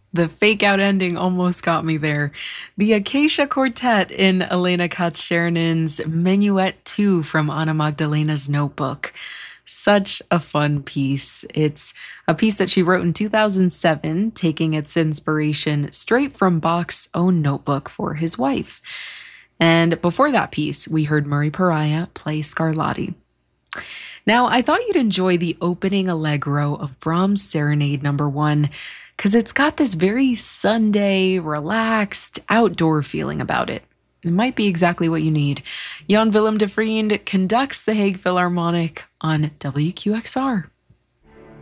The fake out ending almost got me there. The Acacia Quartet in Elena Katscharinen's Minuet 2 from Anna Magdalena's Notebook. Such a fun piece. It's a piece that she wrote in 2007, taking its inspiration straight from Bach's own notebook for his wife. And before that piece, we heard Murray Pariah play Scarlatti. Now, I thought you'd enjoy the opening allegro of Brahms' Serenade Number 1 because it's got this very Sunday, relaxed, outdoor feeling about it. It might be exactly what you need. Jan Willem de Vriend conducts the Hague Philharmonic on WQXR.